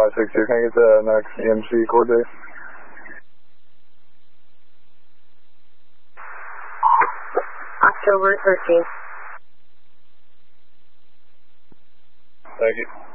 562. Can I get the next EMC court date? October 13th. Thank you.